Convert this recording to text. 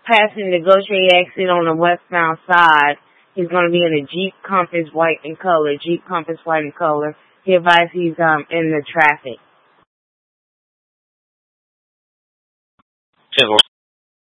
passing the negotiate exit on the westbound side. He's going to be in a Jeep Compass white in color. Jeep Compass white in color. He advised he's in the traffic.